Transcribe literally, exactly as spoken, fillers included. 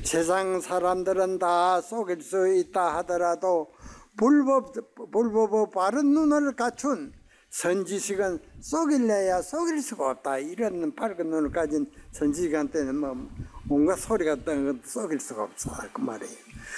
세상 사람들은 다 속일 수 있다 하더라도 불법, 불법의 바른 눈을 갖춘 선지식은 속일래야 속일 수가 없다. 이런 밝은 눈을 가진 선지식한테는 뭐 온갖 소리가 속일 수가 없어. 그 말이에요.